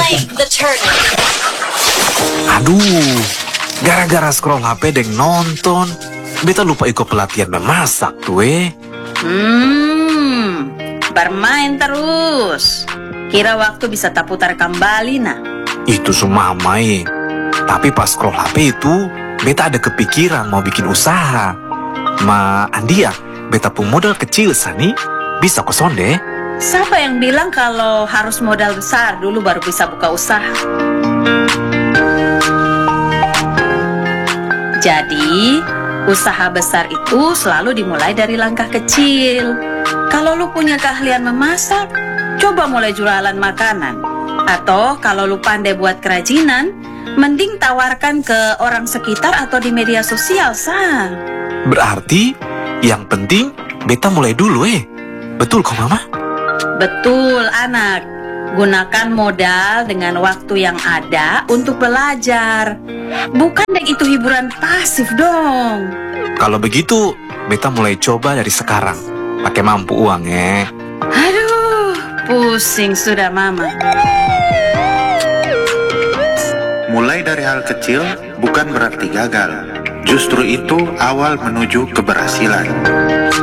Take the turn. Aduh, gara-gara scroll HP dan nonton, beta lupa ikut pelatihan memasak tuh Bermain terus. Kira waktu bisa tak putar kembali nah. Itu semua mai. Tapi pas scroll HP itu, beta ada kepikiran mau bikin usaha. Andia, beta pun modal kecil sani, bisa kosong deh. Siapa yang bilang kalau harus modal besar dulu baru bisa buka usaha? Jadi, usaha besar itu selalu dimulai dari langkah kecil. Kalau lu punya keahlian memasak, coba mulai jualan makanan. Atau kalau lu pandai buat kerajinan, mending tawarkan ke orang sekitar atau di media sosial, Sa. Berarti, yang penting beta mulai dulu Betul kok mama? Betul, anak. Gunakan modal dengan waktu yang ada untuk belajar. Bukan yang itu hiburan pasif dong. Kalau begitu, beta mulai coba dari sekarang. Pakai mampu uang Aduh, pusing sudah mama. Mulai dari hal kecil bukan berarti gagal. Justru itu awal menuju keberhasilan.